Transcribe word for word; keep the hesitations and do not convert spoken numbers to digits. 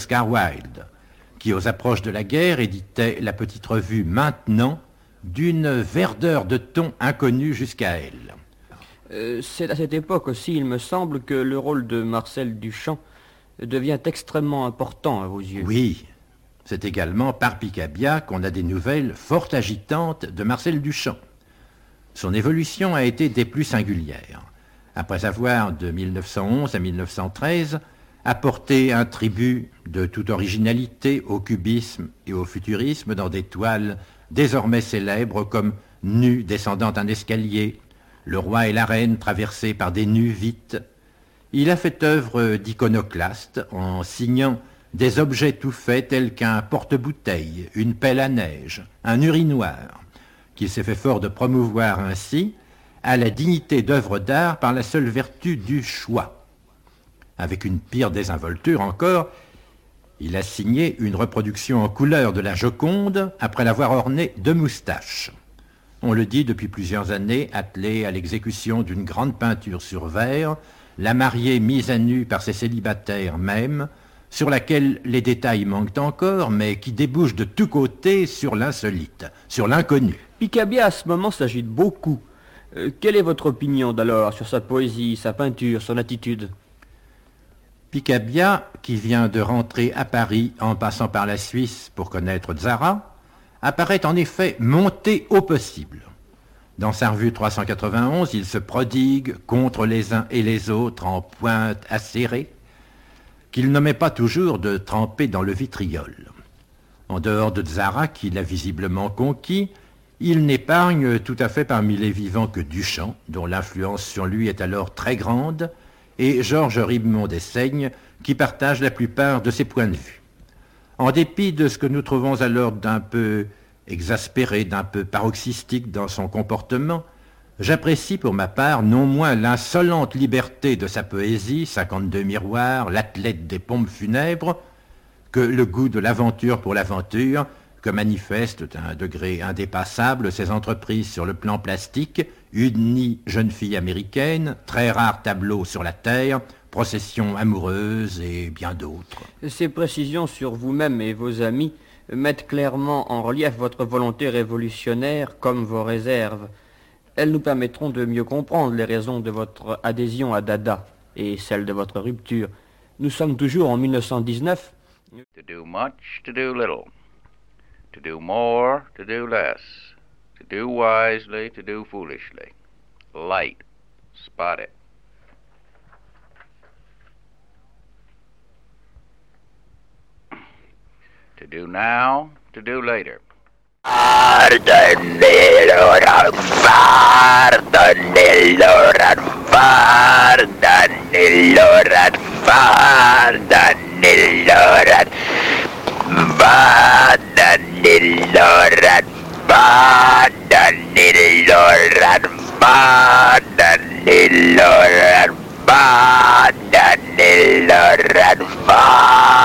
Oscar Wilde, qui, aux approches de la guerre, éditait la petite revue Maintenant, d'une verdeur de ton inconnue jusqu'à elle. Euh, c'est à cette époque aussi, il me semble, que le rôle de Marcel Duchamp devient extrêmement important à vos yeux. Oui, c'est également par Picabia qu'on a des nouvelles fort agitantes de Marcel Duchamp. Son évolution a été des plus singulières. Après avoir, de mille neuf cent onze à mille neuf cent treize, apporté un tribut de toute originalité au cubisme et au futurisme dans des toiles désormais célèbres comme Nu descendant un escalier, Le roi et la reine traversés par des nus vites, il a fait œuvre d'iconoclaste en signant des objets tout faits tels qu'un porte-bouteille, une pelle à neige, un urinoir, qu'il s'est fait fort de promouvoir ainsi à la dignité d'œuvre d'art par la seule vertu du choix. Avec une pire désinvolture encore, il a signé une reproduction en couleur de la Joconde après l'avoir ornée de moustaches. On le dit depuis plusieurs années, attelé à l'exécution d'une grande peinture sur verre, la mariée mise à nu par ses célibataires même, sur laquelle les détails manquent encore, mais qui débouche de tous côtés sur l'insolite, sur l'inconnu. Picabia à ce moment s'agite beaucoup. Euh, quelle est votre opinion d'alors sur sa poésie, sa peinture, son attitude? Picabia, qui vient de rentrer à Paris en passant par la Suisse pour connaître Tzara, apparaît en effet monté au possible. Dans sa revue trois cent quatre-vingt-onze, il se prodigue contre les uns et les autres en pointe acérée, qu'il n'omet pas toujours de tremper dans le vitriol. En dehors de Tzara, qu'il a visiblement conquis, il n'épargne tout à fait parmi les vivants que Duchamp, dont l'influence sur lui est alors très grande, et Georges Ribemont d'Essaigne, qui partage la plupart de ses points de vue. En dépit de ce que nous trouvons alors d'un peu exaspéré, d'un peu paroxystique dans son comportement, j'apprécie pour ma part non moins l'insolente liberté de sa poésie, cinquante-deux miroirs, l'athlète des pompes funèbres, que le goût de l'aventure pour l'aventure, que manifestent à un degré indépassable ses entreprises sur le plan plastique, Une jeune fille américaine, très rare tableau sur la terre, Procession amoureuse et bien d'autres. Ces précisions sur vous-même et vos amis mettent clairement en relief votre volonté révolutionnaire comme vos réserves. Elles nous permettront de mieux comprendre les raisons de votre adhésion à Dada et celles de votre rupture. Nous sommes toujours en mille neuf cent dix-neuf. To do much, to do little. To do more, to do less. To do wisely, to do foolishly. Light, spot it. To do now, to do later. Pardonnez Laurent, pardonnez Laurent, pardonnez Laurent, pardonnez Laurent, pardonnez Laurent, pardonnez Laurent, pardonnez Laurent, pardonnez Laurent, pardonnez Laurent.